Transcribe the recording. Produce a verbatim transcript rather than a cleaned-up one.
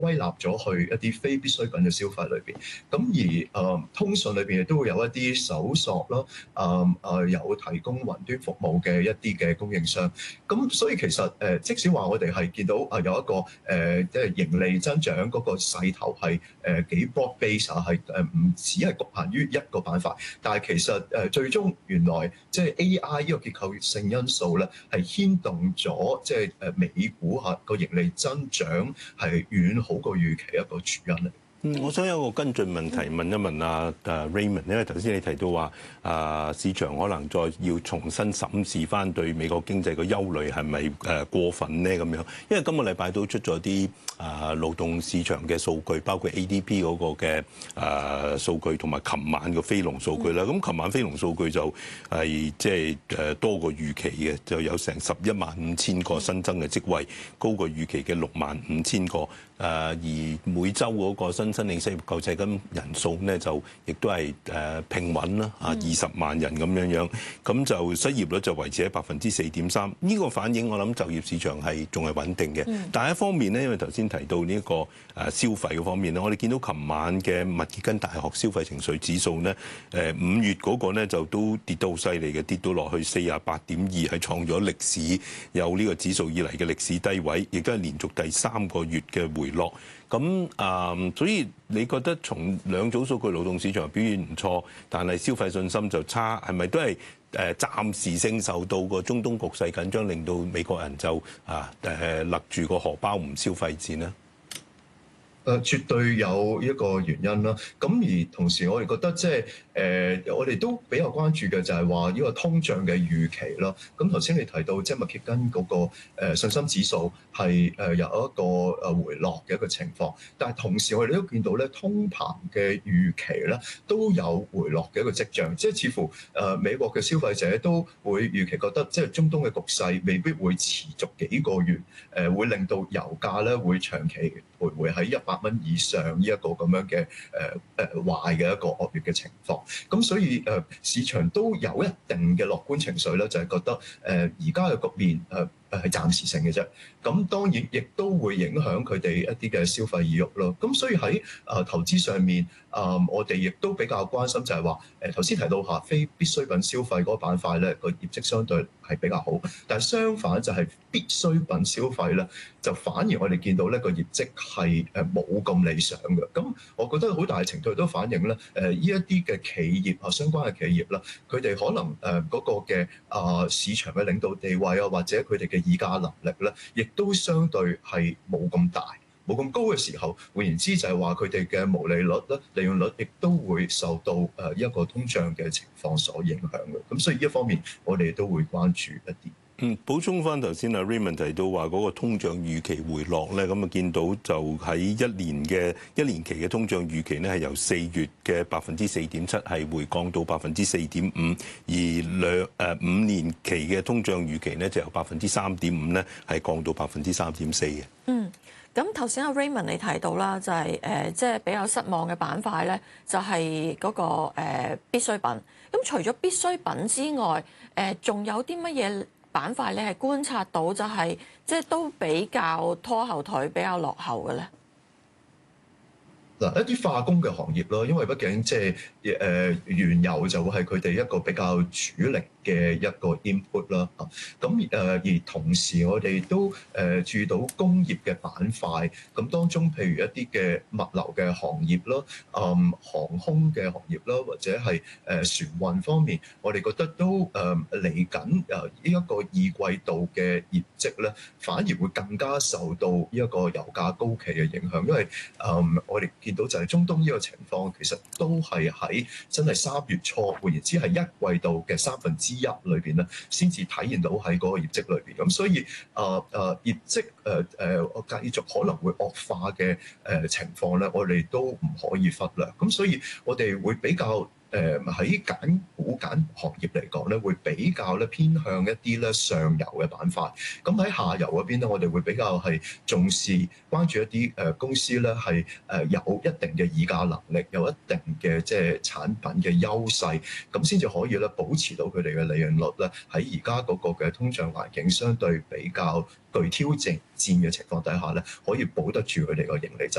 歸納咗去一啲非必需品嘅消費裏邊。咁而誒、呃、通訊裏邊亦都會有一啲搜索啦，誒、呃、誒有提供雲端服務嘅一啲嘅供應商。咁所以其實誒、呃，即使話我哋係見到啊有一個誒即係盈利增長嗰個勢頭係誒幾 broad base 啊，係誒唔只係局限於一個板塊，但係其實誒最終原來即係 A I 呢個結構性因素咧，係牽動咗即係誒美股嚇個盈利增長係遠好過預期一個主因嚟。 嗯，我想有個跟進問題問一問阿誒 Raymond，因為頭先你提到話啊市場可能再要重新審視翻對美國經濟嘅憂慮係咪誒過分咧咁樣？因為今個禮拜都出咗啲啊勞動市場嘅數據，包括 A D P 嗰個嘅誒數據，同埋琴晚嘅非農數據啦。咁琴晚非農數據就係即係誒多過預期嘅，就有成十一萬五千個新增嘅職位，高過預期嘅六萬五千個。誒而每週嗰個新申領失業救濟金人數咧就亦都係誒平穩啦，啊二十萬人咁樣樣，咁就失業率就維持喺百分之四點三。呢個反映我諗就業市場係仲係穩定嘅。嗯、但係一方面咧，因為頭先提到呢一個誒消費嘅方面咧，我哋見到琴晚嘅密歇根大學消費情緒指數咧，誒五月嗰個咧就都跌得好犀利嘅，跌到落去四十八點二，係創咗歷史有呢個指數以嚟嘅歷史低位，亦都係連續第三個月嘅回落。咁啊、嗯，所以你覺得從兩組數據，勞動市場表現唔錯，但係消費信心就差，係咪都係誒暫時性受到個中東局勢緊張，令到美國人就啊誒勒住個荷包唔消費戰呢？ 誒絕對有一個原因啦，咁而同時我哋覺得即係誒，我哋都比較關注嘅就係話呢個通脹嘅預期啦。咁頭先你提到即係密歇根嗰個誒信心指數係誒有一個誒回落嘅一個情況，但係同時我哋都見到咧通膨嘅預期咧都有回落嘅一個跡象，即係似乎誒美國嘅消費者都會預期覺得即係中東嘅局勢未必會持續幾個月，誒會令到油價咧會長期徘徊喺一百蚊以上呢一個咁樣嘅誒誒壞嘅一個惡劣嘅情況，咁所以誒、呃、市場都有一定嘅樂觀情緒咧，就係、是、覺得誒而家嘅局面誒誒係暫時性嘅啫。咁當然亦都會影響佢哋一啲嘅消費意欲咯。咁所以喺誒、呃、投資上面，啊、呃、我哋亦都比較關心就係話誒頭先提到嚇非必需品消費嗰個板塊咧個業績相對係比較好，但係相反就係必需品消費咧就反而我哋見到呢個業績係誒冇咁理想嘅。咁我覺得好大程度都反映咧誒呢一啲嘅企業啊相關嘅企業啦，佢哋可能誒嗰個嘅啊市場嘅領導地位啊或者佢哋嘅議價能力咧，亦都相對係冇咁大、冇咁高嘅時候，換言之就係話佢哋嘅毛利率咧、利潤率亦都會受到誒一個通脹嘅情況所影響嘅。咁所以呢一方面，我哋都會關注一啲。 嗯，補充翻頭先阿 Raymond 提到話嗰個通脹預期回落咧，咁啊見到就喺一年嘅一年期嘅通脹預期咧係由四月嘅百分之四點七係回降到百分之四點五，而兩誒五年期嘅通脹預期咧就由百分之三點五咧係降到百分之三點四嘅。 嗯，咁頭先阿 Raymond 你提到啦，就係誒即係比較失望嘅板塊咧，就係嗰個誒必需品。咁除咗必需品之外，誒仲有啲乜嘢板塊咧係觀察到就係即係都比較拖後腿、比較落後嘅咧？ 嗱，一啲化工嘅行業咯，因為畢竟即係誒原油就會係佢哋一個比較主力嘅一個 input 啦。咁誒而同時我哋都誒注意到工業嘅板塊，咁當中譬如一啲嘅物流嘅行業啦、嗯航空嘅行業啦，或者係誒船運方面，我哋覺得都誒嚟緊誒呢一個二季度嘅業績咧，反而會更加受到呢一個油價高企嘅影響，因為誒、嗯、我哋見到就係中東呢個情況，其實都係喺真係三月初，換言之係一季度嘅三分之一裏邊咧，先至體現到喺嗰個業績裏邊。咁所以誒誒、呃呃、業績誒誒、呃、繼續可能會惡化嘅誒情況咧，我哋都唔可以忽略。咁所以我哋會比較誒喺揀股揀行業嚟講咧，會比較咧偏向一啲咧上游嘅板塊。咁喺下游嗰邊咧，我哋會比較係重視關注一啲誒公司咧係誒有一定嘅議價能力，有一定嘅即係產品嘅優勢，咁先至可以咧保持到佢哋嘅利潤率咧喺而家嗰個嘅通脹環境相對比較具挑戰戰嘅情況底下咧，可以保得住佢哋個盈利質